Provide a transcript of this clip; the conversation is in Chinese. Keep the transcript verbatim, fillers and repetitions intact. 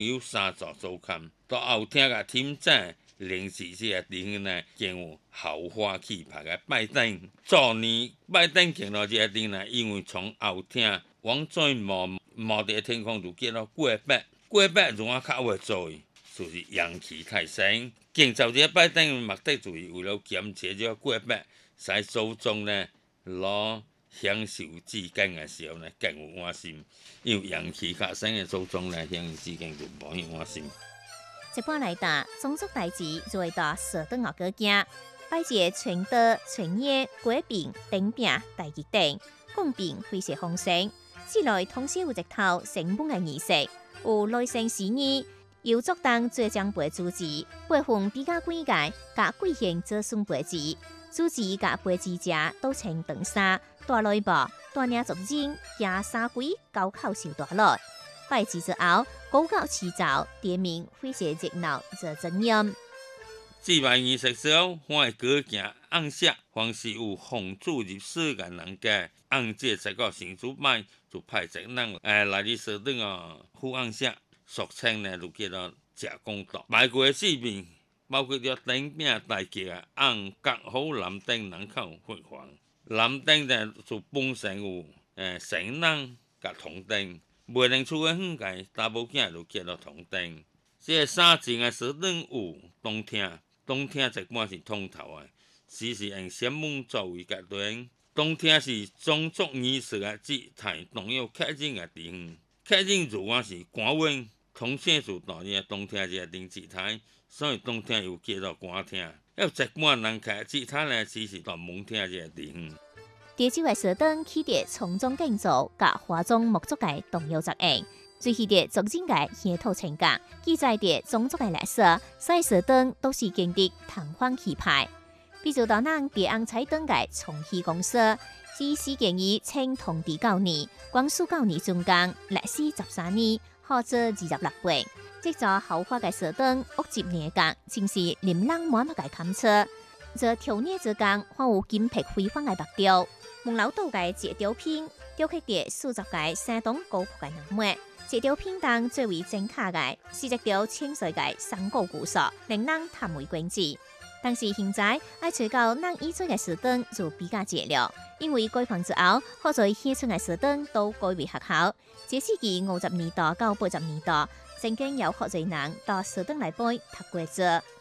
有三座周刊，到后天甲添赞零四这个地方呢，更有豪华气派嘅拜登。昨年拜登行到这个地呢，因为从后天往最冒冒的天空就见到过百，过百如果较会做，就是阳气太盛。建造这个拜登的目的就是为了检测这个过百，使祖宗呢攞享受之間嘅時候呢，更有安心。因為陽氣較盛嘅祖宗呢，享受之間就無咁安心。 一般來打宗族代志就會到蛇燈學個驚，拜節傳道、傳業、改變、頂餅、大吉等，公平詼諧豐盛。之內同時有一套成本嘅儀式，有內生事宜，由族當做將輩主持，輩分比較幾屆，甲貴姓做孫輩子，主持甲輩子者都穿長衫。大內部大領族人行三歸高考受大落，拜祭之後，高教辭奏，店面詼諧熱鬧做整驗。 祭拜儀式之後，我係過行暗色，凡是有奉主入世嘅人家，暗節十個神主拜，就派一人誒來啲社長啊，副暗色，俗稱呢就叫做食公道。拜過嘅祭品包括咗頂餅大吉啊，按各好南丁人口發放。南丁呢就本身有誒神人甲銅丁，未能出嘅遠界大部件就叫做銅丁。這個三種嘅社長有東廳，東廳一般是通頭嘅，只是用専門作為決定。東廳是宗族儀式嘅祭台，同有客人嘅地方。客人如果是官員，通常就到呢個東廳這個祭台，所以東廳又叫做官廳。要一般人開祭台呢，只是到門廳這個地方。 地州嘅社長起佇從中建造，甲華中木族嘅動搖作用，最起佇族人嘅血土情感，記載佇宗族嘅歷史，所以社長都是經歷同歡氣派。比如到咱地安彩燈嘅重禧公社，自始建於清同治九年，光緒九年中間，歷史十三年，好做二十六倍。即座豪華嘅社長屋接年間，正是琳琅滿目嘅感觸。在條年之間，還有金碧輝煌嘅白雕。門樓道嘅石雕片，雕刻佇數十個山東古樸嘅人物。石雕片當最為精巧嘅，是一條清水嘅三國故事，令人嘆為觀止。但是現在愛找到咱以前嘅社長就比較節了，因為改房之後，好在現存嘅社長都改為學校。這世紀五十年代到八十年代，曾經有好多人到社長來背讀過書。